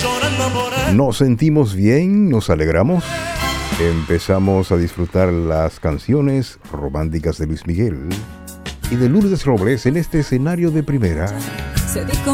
Nos sentimos bien, nos alegramos. Empezamos a disfrutar las canciones románticas de Luis Miguel y de Lourdes Robles en este escenario de primera.